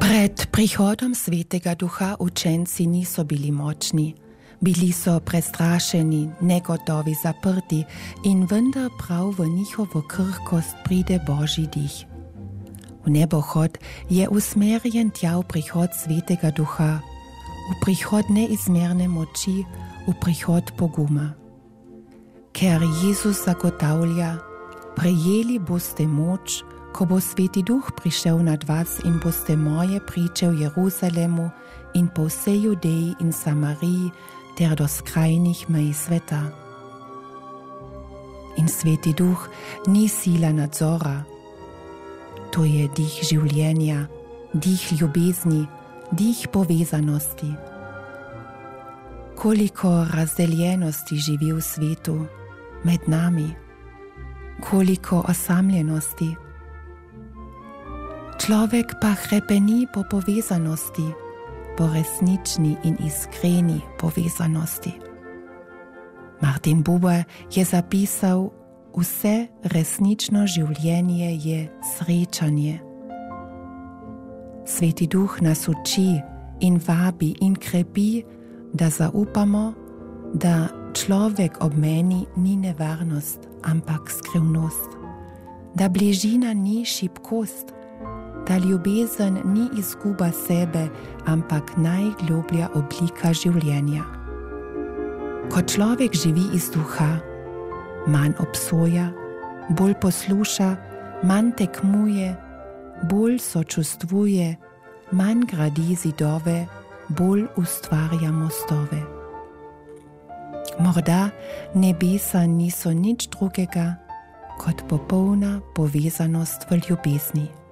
Pred prihodom Svetega Ducha učenci niso bili močni, bili so prestrašeni, negotovi, zaprti in vendar prav v njihovo krhkost pride Božji dih. V nebohod je usmerjen tja v prihod Svetega Ducha, v prihod neizmerne moči, v prihod poguma. Ker Jezus zagotavlja, prejeli boste moč, ko bo Sveti Duh prišel nad vas in boste moje priče v Jeruzalemu in po vsej Judeji in Samariji ter do skrajnih mej sveta. In Sveti Duh ni sila nadzora. To je dih življenja, dih ljubezni, dih povezanosti. Koliko razdeljenosti živi v svetu, med nami, koliko osamljenosti. Človek pa hrepeni po povezanosti, po resnični in iskreni povezanosti. Martin Buber je zapisal, vse resnično življenje je srečanje. Sveti Duh nas uči in vabi in krepi, da zaupamo, da človek ob meni ni nevarnost, ampak skrivnost, da bližina ni šibkost, da ljubezen ni izguba sebe, ampak najgloblja oblika življenja. Ko človek živi iz duha, manj obsoja, bolj posluša, manj tekmuje, bolj sočustvuje, manj gradi zidove, bolj ustvarja mostove. Morda nebesa niso nič drugega kot popolna povezanost v ljubezni.